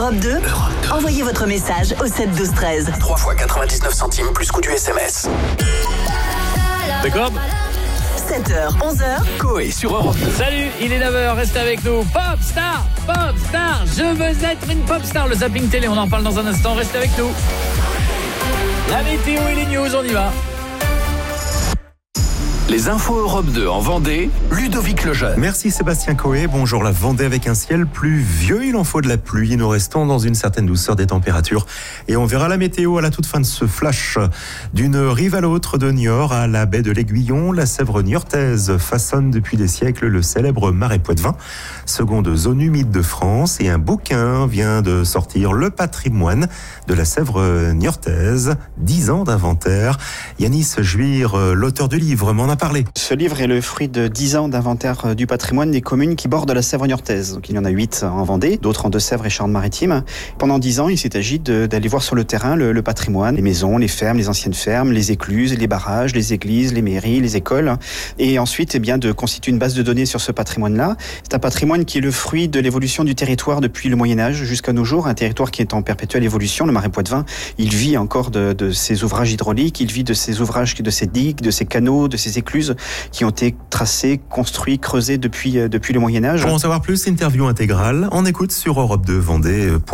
Europe 2, envoyez votre message au 7 12 13. 3 fois 99 centimes plus coût du SMS. D'accord. 7h, 11h. Coé sur Europe 2. Salut, il est 9h, restez avec nous. Pop star, je veux être une pop star. Le zapping télé, on en parle dans un instant, restez avec nous. La météo et les news, on y va. Les infos Europe 2 en Vendée, Ludovic Lejeune. Merci Sébastien Coé. Bonjour, la Vendée avec un ciel pluvieux. Il en faut de la pluie. Nous restons dans une certaine douceur des températures. Et on verra la météo à la toute fin de ce flash. D'une rive à l'autre de Niort à la baie de l'Aiguillon, la Sèvre niortaise façonne depuis des siècles le célèbre marais Poitevin, seconde zone humide de France. Et un bouquin vient de sortir, Le patrimoine de la Sèvre niortaise, 10 ans d'inventaire. Yanis Juir, l'auteur du livre, m'en a parlé. Ce livre est le fruit de 10 ans d'inventaire du patrimoine des communes qui bordent la Sèvre niortaise. Donc, il y en a 8 en Vendée, d'autres en Deux-Sèvres et Charente-Maritime. Pendant 10 ans, il s'est agi d'aller voir sur le terrain le patrimoine, les maisons, les fermes, les anciennes fermes, les écluses, les barrages, les églises, les mairies, les écoles. Et ensuite, de constituer une base de données sur ce patrimoine-là. C'est un patrimoine qui est le fruit de l'évolution du territoire depuis le Moyen-Âge jusqu'à nos jours. Un territoire qui est en perpétuelle évolution. Le marais Poitevin, il vit encore de ses ouvrages hydrauliques, il vit de ses ouvrages, de ses digues, de ses canaux, de ses écluses qui ont été tracés, construits, creusés depuis le Moyen-Âge. Pour en savoir plus, interview intégrale, on écoute sur Europe 2 Vendée.